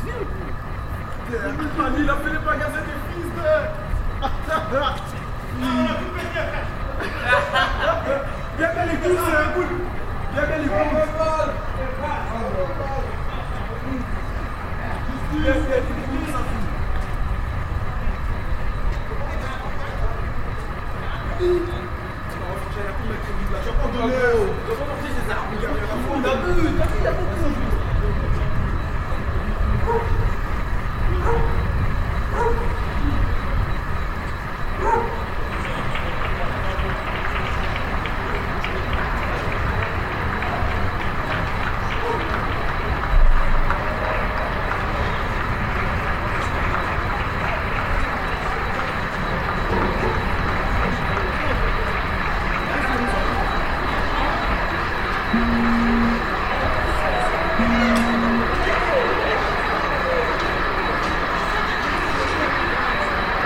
Il a fait les magasins des fils de... Bien les coups, c'est un boule. Bien les coups. Mm-hmm.